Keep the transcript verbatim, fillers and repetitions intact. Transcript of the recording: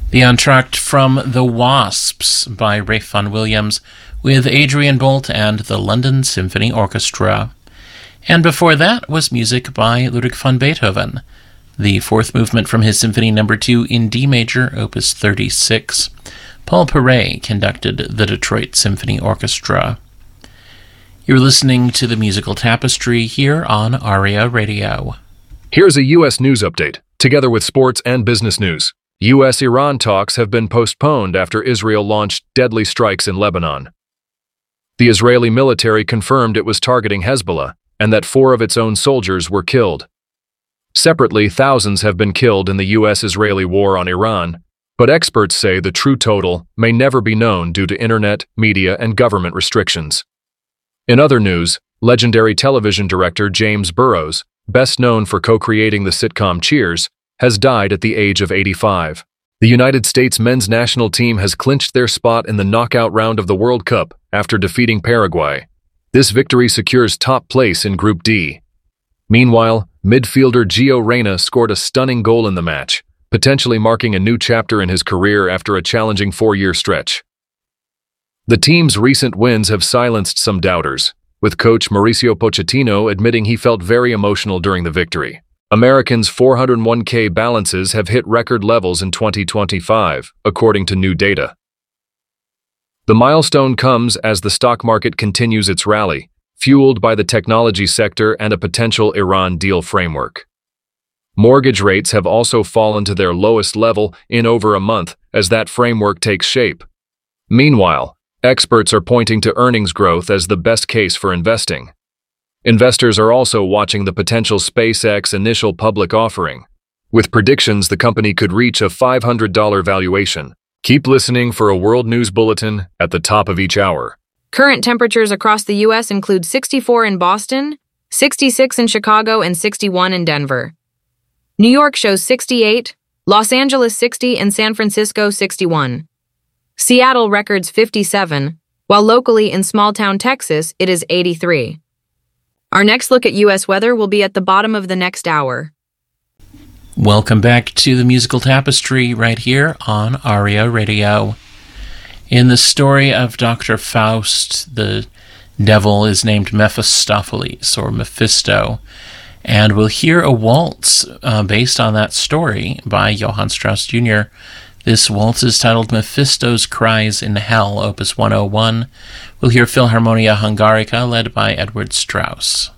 The entr'acte from The Wasps by Ralph Vaughan Williams with Adrian Bolt and the London Symphony Orchestra. And before that was music by Ludwig van Beethoven, the fourth movement from his Symphony Number two in D major, Opus thirty-six. Paul Perret conducted the Detroit Symphony Orchestra. You're listening to the Musical Tapestry here on ARIA Radio. Here's a U S news update, together with sports and business news. U S Iran talks have been postponed after Israel launched deadly strikes in Lebanon. The Israeli military confirmed it was targeting Hezbollah and that four of its own soldiers were killed. Separately, thousands have been killed in the U S-Israeli war on Iran, but experts say the true total may never be known due to internet, media, and government restrictions. In other news, legendary television director James Burrows, best known for co-creating the sitcom Cheers, has died at the age of eighty-five. The United States men's national team has clinched their spot in the knockout round of the World Cup after defeating Paraguay. This victory secures top place in Group D. Meanwhile, midfielder Gio Reyna scored a stunning goal in the match, potentially marking a new chapter in his career after a challenging four-year stretch. The team's recent wins have silenced some doubters, with coach Mauricio Pochettino admitting he felt very emotional during the victory. Americans' four oh one k balances have hit record levels in twenty twenty-five, according to new data. The milestone comes as the stock market continues its rally, fueled by the technology sector and a potential Iran deal framework. Mortgage rates have also fallen to their lowest level in over a month as that framework takes shape. Meanwhile, experts are pointing to earnings growth as the best case for investing. Investors are also watching the potential SpaceX initial public offering, with predictions the company could reach a five hundred dollars valuation. Keep listening for a world news bulletin at the top of each hour. Current temperatures across the U S include sixty-four in Boston, sixty-six in Chicago, and sixty-one in Denver. New York shows sixty-eight, Los Angeles sixty, and San Francisco sixty-one. Seattle records fifty-seven, while locally in small-town Texas it is eighty-three. Our next look at U S weather will be at the bottom of the next hour. Welcome back to the Musical Tapestry right here on ARIA Radio. In the story of Doctor Faust, the devil is named Mephistopheles, or Mephisto, and we'll hear a waltz uh, based on that story by Johann Strauss Junior This waltz is titled Mephisto's Cries in Hell, Opus one oh one. We'll hear Philharmonia Hungarica, led by Edward Strauss.